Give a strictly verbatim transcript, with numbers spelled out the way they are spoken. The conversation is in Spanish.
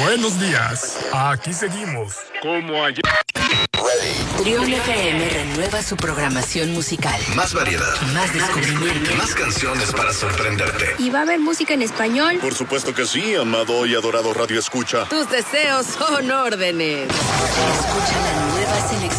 Buenos días. Aquí seguimos, como ayer. Trión F M renueva su programación musical. Más variedad. Más descubrimiento. Más canciones para sorprenderte. ¿Y va a haber música en español? Por supuesto que sí, amado y adorado Radio Escucha. Tus deseos son órdenes. Escucha la nueva selección